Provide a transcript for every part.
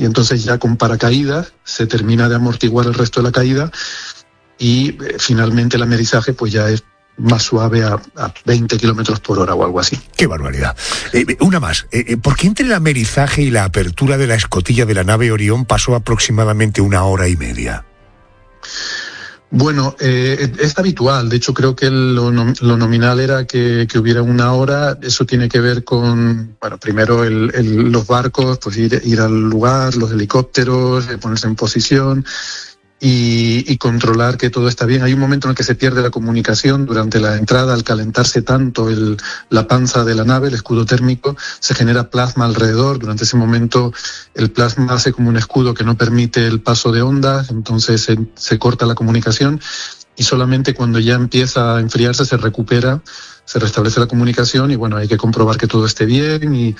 y entonces ya con paracaídas se termina de amortiguar el resto de la caída y finalmente el amerizaje pues ya es más suave a 20 kilómetros por hora o algo así. ¡Qué barbaridad! Una más. ¿Por qué entre el amerizaje y la apertura de la escotilla de la nave Orión pasó aproximadamente 1 hora y media? Bueno, es habitual. De hecho, creo que lo nominal era que hubiera 1 hora. Eso tiene que ver con, bueno, primero los barcos, pues ir al lugar, los helicópteros, ponerse en posición y controlar que todo está bien. Hay un momento en el que se pierde la comunicación durante la entrada. Al calentarse tanto la panza de la nave, el escudo térmico, se genera plasma alrededor. Durante ese momento el plasma hace como un escudo que no permite el paso de ondas, entonces se corta la comunicación y solamente cuando ya empieza a enfriarse se recupera, se restablece la comunicación y bueno, hay que comprobar que todo esté bien y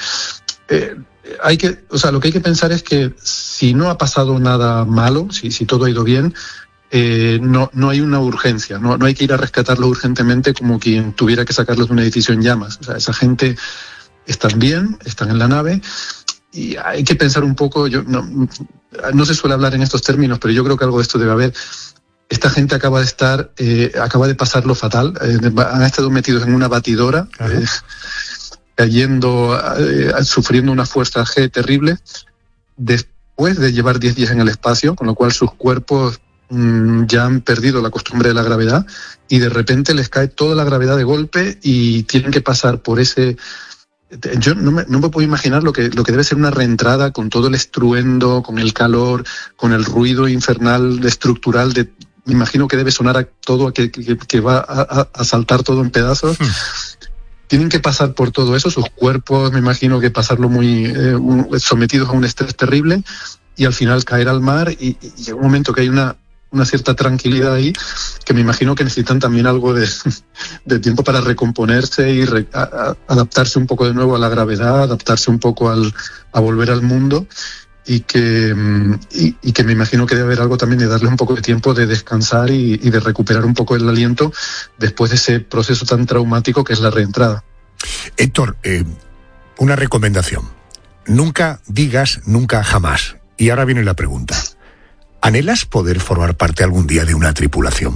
lo que hay que pensar es que si no ha pasado nada malo, si todo ha ido bien, no hay una urgencia, no hay que ir a rescatarlo urgentemente como quien tuviera que sacarlos de un edificio en llamas. O sea, esa gente están bien, están en la nave y hay que pensar un poco, no se suele hablar en estos términos, pero yo creo que algo de esto debe haber. Esta gente acaba de pasarlo fatal, han estado metidos en una batidora, cayendo, sufriendo una fuerza G terrible, después de llevar 10 días en el espacio, con lo cual sus cuerpos ya han perdido la costumbre de la gravedad y de repente les cae toda la gravedad de golpe y tienen que pasar por ese... Yo no me puedo imaginar lo que debe ser una reentrada con todo el estruendo, con el calor, con el ruido infernal estructural me imagino que debe sonar a todo, que va a saltar todo en pedazos. Tienen que pasar por todo eso, sus cuerpos, me imagino que pasarlo muy sometidos a un estrés terrible y al final caer al mar y llega un momento que hay una cierta tranquilidad ahí, que me imagino que necesitan también algo de tiempo para recomponerse y adaptarse un poco de nuevo a la gravedad, adaptarse un poco a volver al mundo y que me imagino que debe haber algo también de darle un poco de tiempo de descansar y de recuperar un poco el aliento después de ese proceso tan traumático que es la reentrada. Héctor, una recomendación. Nunca digas nunca jamás. Y ahora viene la pregunta. ¿Anhelas poder formar parte algún día de una tripulación?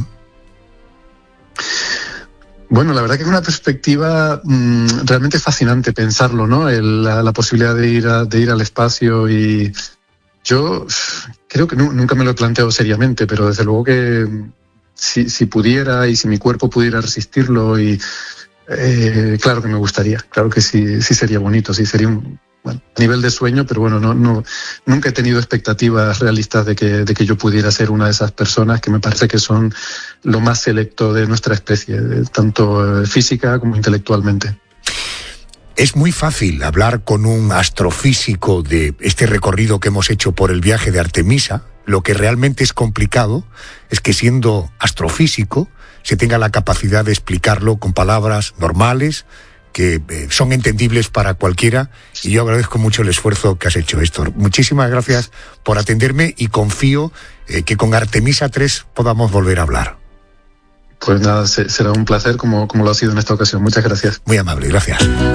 Bueno, la verdad que es una perspectiva realmente fascinante pensarlo, ¿no? La posibilidad de ir al espacio y yo creo que nunca me lo he planteado seriamente, pero desde luego que si pudiera y si mi cuerpo pudiera resistirlo y claro que me gustaría, claro que sí sería bonito, sí sería a nivel de sueño, pero bueno, nunca he tenido expectativas realistas de que yo pudiera ser una de esas personas que me parece que son lo más selecto de nuestra especie, tanto física como intelectualmente. Es muy fácil hablar con un astrofísico de este recorrido que hemos hecho por el viaje de Artemisa. Lo que realmente es complicado es que siendo astrofísico se tenga la capacidad de explicarlo con palabras normales, que son entendibles para cualquiera, y yo agradezco mucho el esfuerzo que has hecho, Héctor. Muchísimas gracias por atenderme y confío que con Artemisa 3 podamos volver a hablar. Pues nada, será un placer como lo ha sido en esta ocasión. Muchas gracias. Muy amable, gracias.